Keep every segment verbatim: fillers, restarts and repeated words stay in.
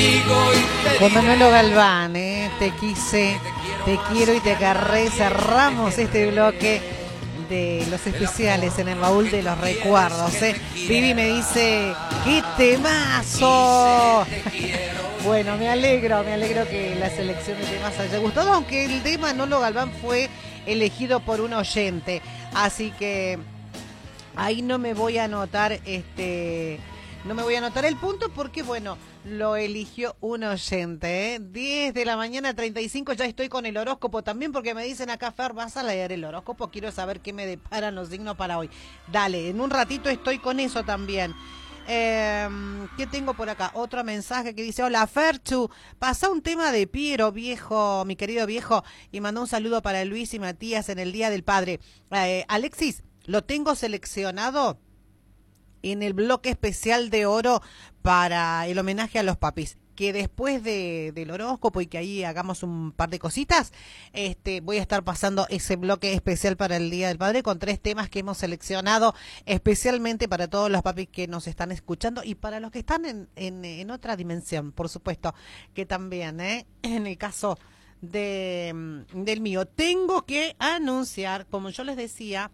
Con Manolo Galván, ¿eh? Te quise, te quiero y te agarré. Cerramos este bloque de los especiales en el baúl de los recuerdos, ¿eh? Vivi me dice, ¡qué temazo! Bueno, me alegro, me alegro que la selección de temas haya gustado, aunque el de Manolo Galván fue elegido por un oyente. Así que ahí no me voy a anotar este... No me voy a anotar el punto porque, bueno, lo eligió un oyente, ¿eh? diez de la mañana, treinta y cinco, ya estoy con el horóscopo también porque me dicen acá, Fer, ¿vas a leer el horóscopo? Quiero saber qué me deparan los signos para hoy. Dale, en un ratito estoy con eso también. Eh, ¿Qué tengo por acá? Otro mensaje que dice, hola Ferchu, pasa un tema de Piero, viejo, mi querido viejo, y mandó un saludo para Luis y Matías en el Día del Padre. Eh, Alexis, lo tengo seleccionado en el bloque especial de oro para el homenaje a los papis, que después de, del horóscopo y que ahí hagamos un par de cositas, este, voy a estar pasando ese bloque especial para el Día del Padre con tres temas que hemos seleccionado especialmente para todos los papis que nos están escuchando y para los que están en, en, en otra dimensión, por supuesto, que también, ¿eh? En el caso de, del mío, tengo que anunciar, como yo les decía,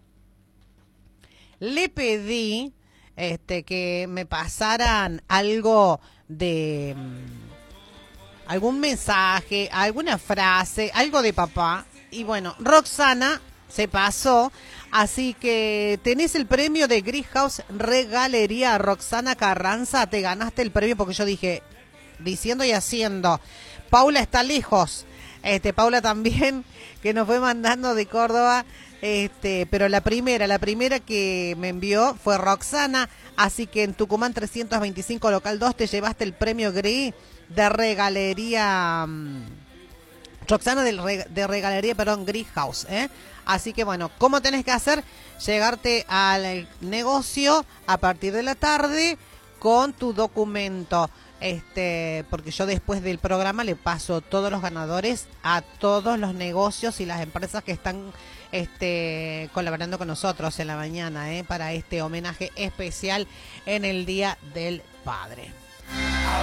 le pedí Este, que me pasaran algo de um, algún mensaje, alguna frase, algo de papá. Y bueno, Roxana se pasó, así que tenés el premio de Greenhouse Regalería. Roxana Carranza, te ganaste el premio porque yo dije, diciendo y haciendo. Paula está lejos, este, Paula también, que nos fue mandando de Córdoba. Este, pero la primera, la primera que me envió fue Roxana, así que en Tucumán trescientos veinticinco local dos te llevaste el premio Gris de regalería, um, Roxana del re, de regalería, perdón, Greenhouse, ¿eh? Así que bueno, ¿cómo tenés que hacer? Llegarte al negocio a partir de la tarde con tu documento. Este, porque yo después del programa le paso todos los ganadores a todos los negocios y las empresas que están este, colaborando con nosotros en la mañana, ¿eh? Para este homenaje especial en el Día del Padre.